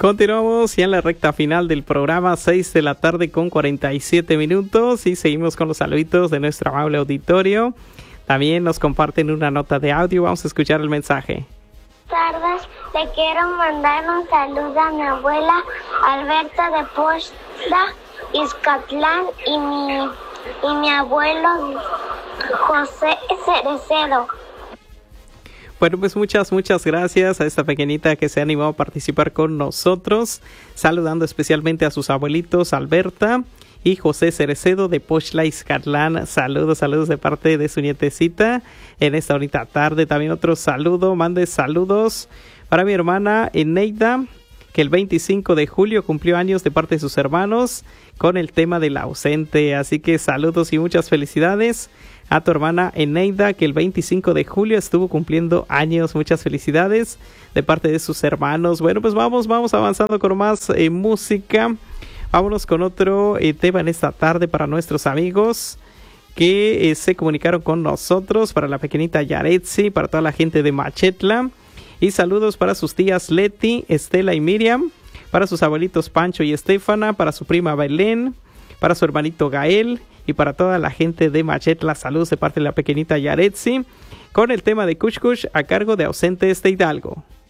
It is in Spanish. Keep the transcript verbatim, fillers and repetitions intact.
Continuamos ya en la recta final del programa, seis de la tarde con cuarenta y siete minutos, y seguimos con los saluditos de nuestro amable auditorio. También nos comparten una nota de audio, vamos a escuchar el mensaje. Tardes, le quiero mandar un saludo a mi abuela Alberta de Pochla, Izcatlán, y mi, y mi abuelo José Cerecedo. Bueno, pues muchas, muchas gracias a esta pequeñita que se ha animado a participar con nosotros, saludando especialmente a sus abuelitos Alberta y José Cerecedo de Pochla, Izcatlán. Saludos, saludos de parte de su nietecita en esta bonita tarde. También otro saludo, mande saludos para mi hermana Eneida, que el veinticinco de julio cumplió años de parte de sus hermanos con el tema del ausente. Así que saludos y muchas felicidades a tu hermana Eneida, que el veinticinco de julio estuvo cumpliendo años. Muchas felicidades de parte de sus hermanos. Bueno, pues vamos, vamos avanzando con más eh, música. Vámonos con otro eh, tema en esta tarde para nuestros amigos que eh, se comunicaron con nosotros, para la pequeñita Yaretsi, para toda la gente de Machetla, y saludos para sus tías Leti, Estela y Miriam, para sus abuelitos Pancho y Estefana, para su prima Belén, para su hermanito Gael y para toda la gente de Machetla. Saludos de parte de la pequeñita Yaretsi con el tema de Kush Kush a cargo de Ausentes de Hidalgo.